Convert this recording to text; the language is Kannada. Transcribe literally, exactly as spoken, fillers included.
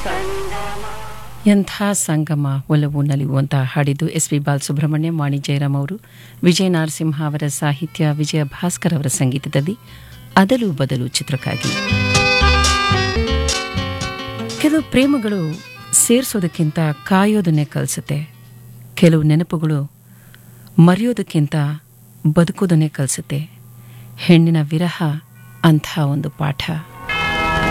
ಎಂಥ ಸಂಗಮ ಒಲವು ನಲಿವು ಅಂತ ಹಾಡಿದ್ದು ಎಸ್ ಪಿ ಬಾಲಸುಬ್ರಹ್ಮಣ್ಯ, ವಾಣಿ ಜಯರಾಮ್ ಅವರು. ವಿಜಯ ನರಸಿಂಹ ಅವರ ಸಾಹಿತ್ಯ, ವಿಜಯ ಭಾಸ್ಕರ್ ಅವರ ಸಂಗೀತದಲ್ಲಿ ಅದಲು ಬದಲು ಚಿತ್ರಕ್ಕಾಗಿ. ಕೆಲವು ಪ್ರೇಮಗಳು ಸೇರಿಸೋದಕ್ಕಿಂತ ಕಾಯೋದನ್ನೇ ಕಲಿಸುತ್ತೆ. ಕೆಲವು ನೆನಪುಗಳು ಮರೆಯೋದಕ್ಕಿಂತ ಬದುಕೋದನ್ನೇ ಕಲಿಸುತ್ತೆ. ಹೆಣ್ಣಿನ ವಿರಹ ಅಂಥ ಒಂದು ಪಾಠ.